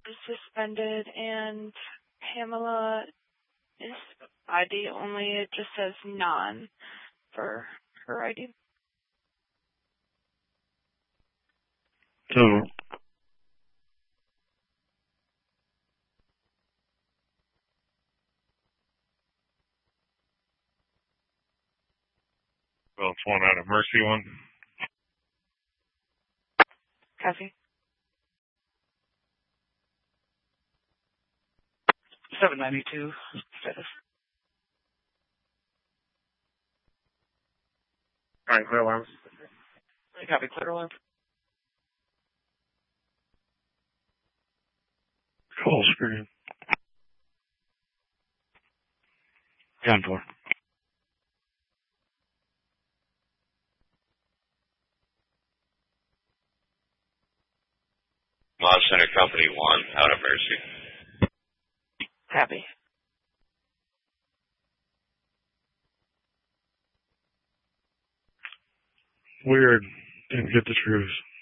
is suspended, and Pamela is ID only. It just says non for her ID. Total. Well, it's one out of Mercy one. Copy. 792 status. All right, clear alarms. Copy, clear alarm. Call screen. Down for. Mob Center Company 1, out of Mercy. Copy. Weird. Didn't get the truth.